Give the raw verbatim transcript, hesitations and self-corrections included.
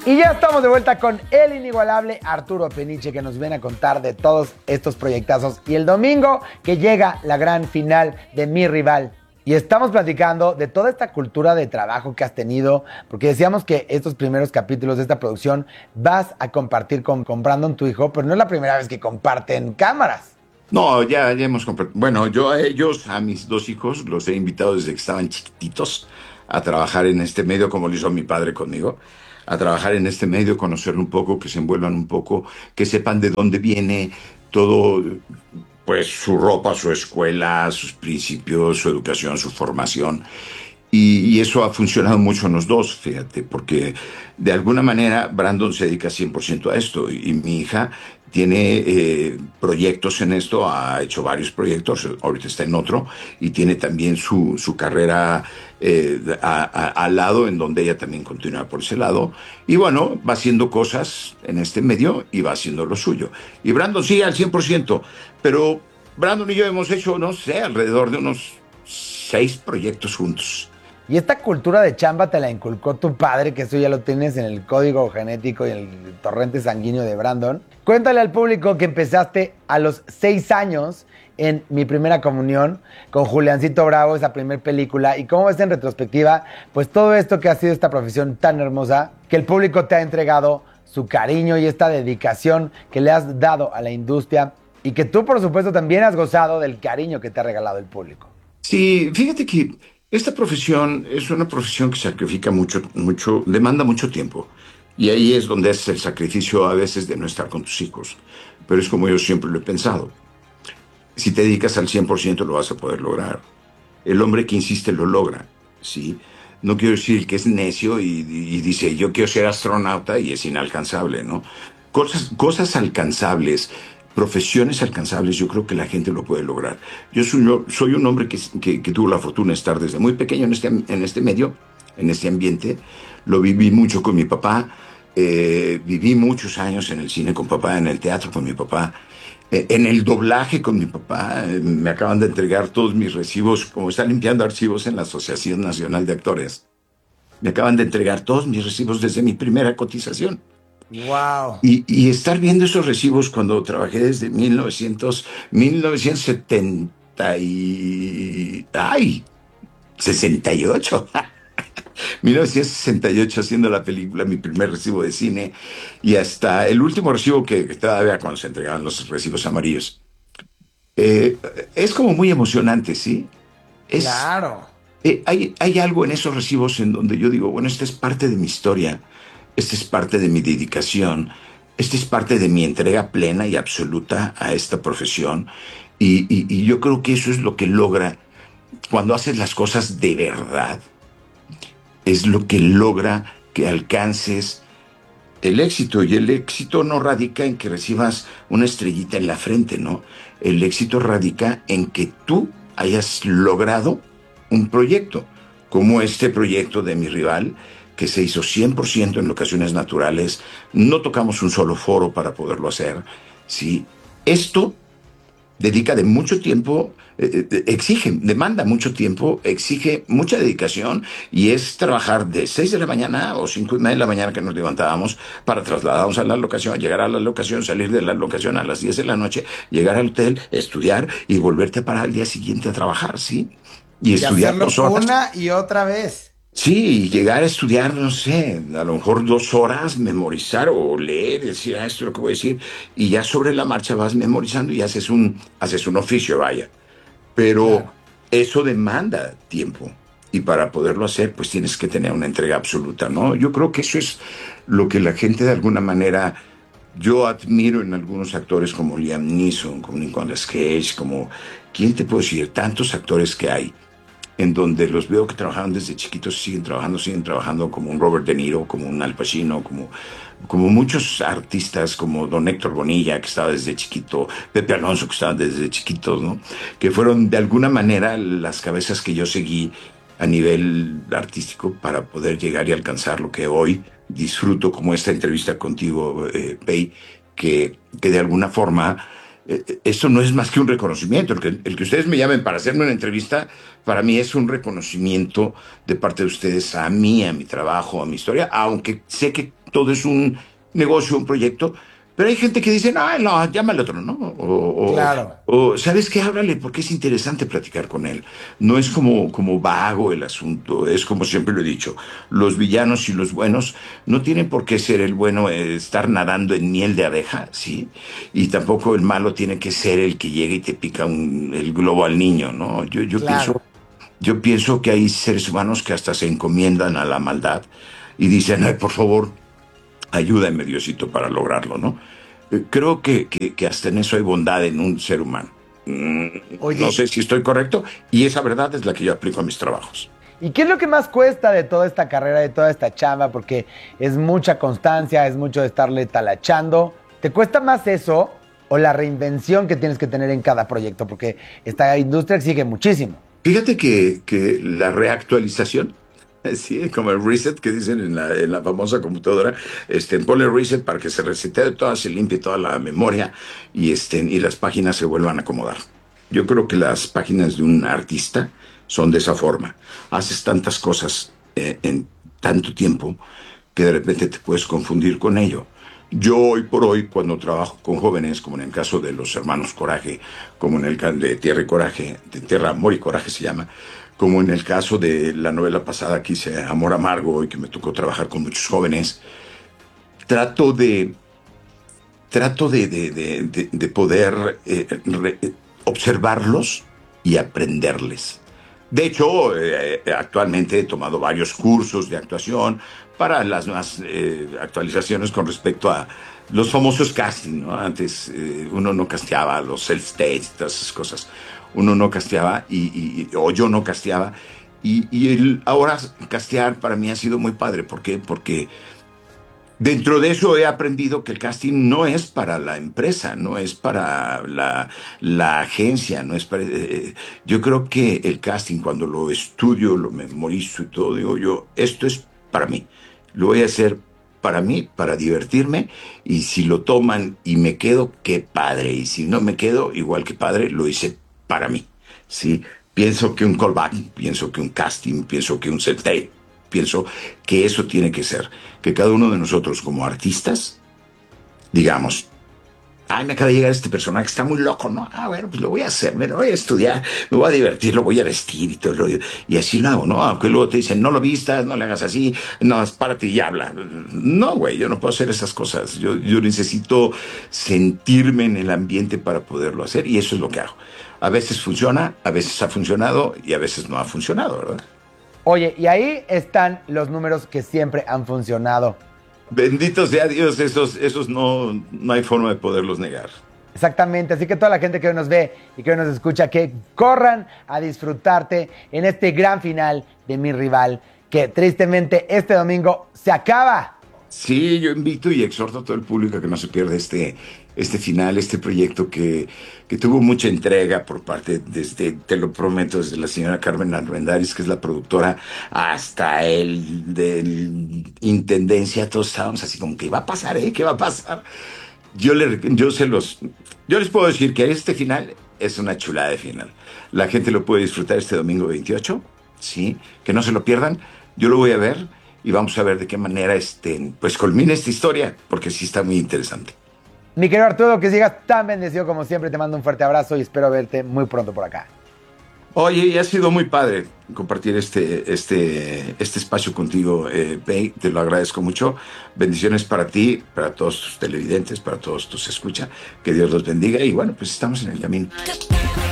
Y ya estamos de vuelta con el inigualable Arturo Peniche, que nos viene a contar de todos estos proyectazos. Y el domingo que llega la gran final de Mi Rival. Y estamos platicando de toda esta cultura de trabajo que has tenido, porque decíamos que estos primeros capítulos de esta producción vas a compartir con, con Brandon, tu hijo, pero no es la primera vez que comparten cámaras. No, ya, ya hemos compartido. Bueno, yo a ellos, a mis dos hijos, los he invitado desde que estaban chiquititos a trabajar en este medio, como lo hizo mi padre conmigo, a trabajar en este medio, conocerlo un poco, que se envuelvan un poco, que sepan de dónde viene todo, pues su ropa, su escuela, sus principios, su educación, su formación. Y, y eso ha funcionado mucho en los dos, fíjate, porque de alguna manera Brandon se dedica cien por ciento a esto y, y mi hija tiene eh, proyectos en esto, ha hecho varios proyectos, ahorita está en otro, y tiene también su, su carrera eh, a- a- al lado, en donde ella también continúa por ese lado. Y bueno, va haciendo cosas en este medio y va haciendo lo suyo. Y Brandon sí, al cien por ciento, pero Brandon y yo hemos hecho, no sé, alrededor de unos seis proyectos juntos. Y esta cultura de chamba te la inculcó tu padre, que eso ya lo tienes en el código genético y en el torrente sanguíneo de Brandon. Cuéntale al público que empezaste a los seis años en Mi Primera Comunión con Juliancito Bravo, esa primer película, y cómo ves en retrospectiva, pues todo esto que ha sido esta profesión tan hermosa, que el público te ha entregado su cariño y esta dedicación que le has dado a la industria, y que tú, por supuesto, también has gozado del cariño que te ha regalado el público. Sí, fíjate que esta profesión es una profesión que sacrifica mucho, mucho, demanda mucho tiempo. Y ahí es donde es el sacrificio a veces de no estar con tus hijos. Pero es como yo siempre lo he pensado. Si te dedicas al cien por ciento lo vas a poder lograr. El hombre que insiste lo logra, ¿sí? No quiero decir que es necio y, y dice, yo quiero ser astronauta y es inalcanzable, ¿no? Cosas, cosas alcanzables, profesiones alcanzables, yo creo que la gente lo puede lograr. Yo soy, yo soy un hombre que, que, que tuvo la fortuna de estar desde muy pequeño en este, en este medio, en este ambiente. Lo viví mucho con mi papá. Eh, viví muchos años en el cine con papá, en el teatro con mi papá. Eh, En el doblaje con mi papá, eh, me acaban de entregar todos mis recibos, como están limpiando archivos en la Asociación Nacional de Actores. Me acaban de entregar todos mis recibos desde mi primera cotización. ¡Wow! Y, y estar viendo esos recibos cuando trabajé desde mil novecientos, mil novecientos setenta y... ¡Ay! sesenta y ocho. mil novecientos sesenta y ocho haciendo la película, mi primer recibo de cine, y hasta el último recibo que, que todavía cuando se entregaban los recibos amarillos. Eh, es como muy emocionante, ¿sí? Es, Claro. eh, hay, hay algo en esos recibos en donde yo digo, bueno, esta es parte de mi historia, esta es parte de mi dedicación, esta es parte de mi entrega plena y absoluta a esta profesión. Y, y, y yo creo que eso es lo que logra, cuando haces las cosas de verdad, es lo que logra que alcances el éxito. Y el éxito no radica en que recibas una estrellita en la frente, ¿no? El éxito radica en que tú hayas logrado un proyecto, como este proyecto de Mi Rival, que se hizo cien por ciento en locaciones naturales. No tocamos un solo foro para poderlo hacer, ¿sí? Esto dedica de mucho tiempo, eh, eh, exige, demanda mucho tiempo, exige mucha dedicación y es trabajar de seis de la mañana o cinco y media de la mañana que nos levantábamos para trasladarnos a la locación, llegar a la locación, salir de la locación a las diez de la noche, llegar al hotel, estudiar y volverte para el día siguiente a trabajar, ¿sí? Y Y estudiar hacerlo dos horas. una y otra vez. Sí, llegar a estudiar, no sé, a lo mejor dos horas, memorizar o leer, decir, ah, esto es lo que voy a decir, y ya sobre la marcha vas memorizando y haces un, haces un oficio, vaya. Pero Claro. eso demanda tiempo. Y para poderlo hacer, pues tienes que tener una entrega absoluta, ¿no? Yo creo que eso es lo que la gente de alguna manera, yo admiro en algunos actores como Liam Neeson, como Nicolas Cage, como, ¿quién te puedo decir? Tantos actores que hay en donde los veo que trabajaron desde chiquitos, siguen trabajando, siguen trabajando como un Robert De Niro, como un Al Pacino, como, como muchos artistas, como don Héctor Bonilla, que estaba desde chiquito, Pepe Alonso, que estaba desde chiquitos, ¿no? Que fueron de alguna manera las cabezas que yo seguí a nivel artístico para poder llegar y alcanzar lo que hoy disfruto, como esta entrevista contigo, eh, Pei, que, que de alguna forma eh, eso no es más que un reconocimiento. El que, el que ustedes me llamen para hacerme una entrevista, para mí es un reconocimiento de parte de ustedes a mí, a mi trabajo, a mi historia, aunque sé que todo es un negocio, un proyecto, pero hay gente que dice, no, no, llámale otro, ¿no? O, o, Claro. o, ¿sabes qué? Háblale, porque es interesante platicar con él. No es como, como vago el asunto, es como siempre lo he dicho, los villanos y los buenos no tienen por qué ser el bueno, eh, estar nadando en miel de abeja, ¿sí? Y tampoco el malo tiene que ser el que llega y te pica un- el globo al niño, ¿no? Yo, yo Claro. pienso, yo pienso que hay seres humanos que hasta se encomiendan a la maldad y dicen, ay, por favor, ayúdame, Diosito, para lograrlo, ¿no? Eh, Creo que, que, que hasta en eso hay bondad en un ser humano. Mm, No Oye, sé si estoy correcto, y esa verdad es la que yo aplico a mis trabajos. ¿y qué es lo que más cuesta de toda esta carrera, de toda esta chamba? Porque es mucha constancia, es mucho de estarle talachando. ¿Te cuesta más eso o la reinvención que tienes que tener en cada proyecto? Porque esta industria exige muchísimo. Fíjate que, que la reactualización, sí, como el reset que dicen en la, en la famosa computadora, este, ponle reset para que se resetee toda, se limpie toda la memoria y, este, y las páginas se vuelvan a acomodar. Yo creo que las páginas de un artista son de esa forma. Haces tantas cosas eh, en tanto tiempo que de repente te puedes confundir con ello. Yo hoy por hoy, cuando trabajo con jóvenes, como en el caso de los hermanos Coraje, como en el caso de Tierra y Coraje, de Tierra, Amor y Coraje se llama, como en el caso de la novela pasada que hice Amor Amargo y que me tocó trabajar con muchos jóvenes, trato de, trato de, de, de, de, de poder eh, re, observarlos y aprenderles. De hecho, eh, actualmente he tomado varios cursos de actuación para las nuevas eh, actualizaciones con respecto a los famosos casting, ¿no? Antes eh, uno no casteaba los self-stage, todas esas cosas. Uno no casteaba y, y o yo no casteaba. Y, y el, ahora castear para mí ha sido muy padre. ¿Por qué? Porque dentro de eso he aprendido que el casting no es para la empresa, no es para la, la agencia, no es para... eh, yo creo que el casting, cuando lo estudio, lo memorizo y todo, digo yo, esto es para mí. Lo voy a hacer para mí, para divertirme, y si lo toman y me quedo, qué padre. Y si no me quedo, igual que padre, lo hice para mí. ¿Sí? Pienso que un callback, pienso que un casting, pienso que un set tape, pienso que eso tiene que ser que cada uno de nosotros como artistas, digamos, ay, me acaba de llegar este personaje, está muy loco, ¿no? Ah, bueno, pues lo voy a hacer, me lo voy a estudiar, me voy a divertir, lo voy a vestir y todo el rollo. Y así lo hago, ¿no? Aunque luego te dicen, no lo vistas, no le hagas así, no, párate y habla. No, güey, yo no puedo hacer esas cosas. Yo, yo necesito sentirme en el ambiente para poderlo hacer y eso es lo que hago. A veces funciona, a veces ha funcionado y a veces no ha funcionado, ¿verdad? Oye, y ahí están los números que siempre han funcionado. Bendito sea Dios, esos, esos no, no hay forma de poderlos negar. Exactamente, así que toda la gente que hoy nos ve y que hoy nos escucha, que corran a disfrutarte en este gran final de Mi Rival, que tristemente este domingo se acaba. Sí, yo invito y exhorto a todo el público a que no se pierda este, este final, este proyecto que, que tuvo mucha entrega por parte, desde, te lo prometo, desde la señora Carmen Armendáriz, que es la productora, hasta el de Intendencia, todos estábamos así como, ¿qué va a pasar, eh? ¿Qué va a pasar? Yo, le, yo se los, yo les puedo decir que este final es una chulada de final. La gente lo puede disfrutar este domingo veintiocho, sí, que no se lo pierdan. Yo lo voy a ver y vamos a ver de qué manera este, pues culmina esta historia, porque sí está muy interesante. Mi querido Arturo, que sigas tan bendecido como siempre, te mando un fuerte abrazo y espero verte muy pronto por acá. Oye, y ha sido muy padre compartir este, este, este espacio contigo, eh, Pei, te lo agradezco mucho. Bendiciones para ti, para todos tus televidentes, para todos tus escucha. Que Dios los bendiga y bueno, pues estamos en el camino.